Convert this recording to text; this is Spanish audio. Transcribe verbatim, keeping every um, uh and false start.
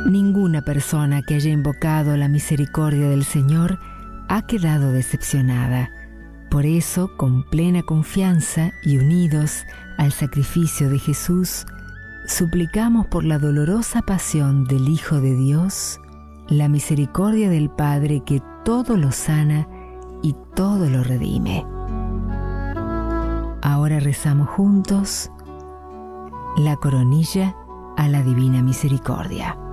Ninguna persona que haya invocado la misericordia del Señor ha quedado decepcionada. Por eso, con plena confianza y unidos al sacrificio de Jesús, suplicamos por la dolorosa pasión del Hijo de Dios, la misericordia del Padre que todo lo sana y todo lo redime. Ahora rezamos juntos la coronilla a la Divina Misericordia.